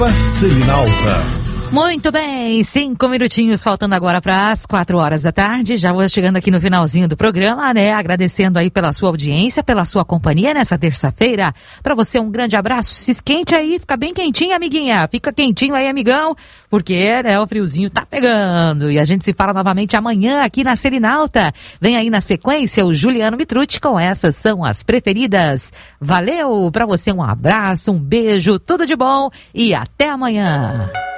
Selinalta. Muito bem, 5 minutinhos faltando agora para as 4 horas da tarde. Já vou chegando aqui no finalzinho do programa, né? Agradecendo aí pela sua audiência, pela sua companhia nessa terça-feira. Para você um grande abraço, se esquente aí, fica bem quentinho, amiguinha. Fica quentinho aí, amigão, porque, né, o friozinho tá pegando. E a gente se fala novamente amanhã aqui na Selinalta. Vem aí na sequência o Juliano Mitrucci com Essas São as Preferidas. Valeu, para você um abraço, um beijo, tudo de bom e até amanhã.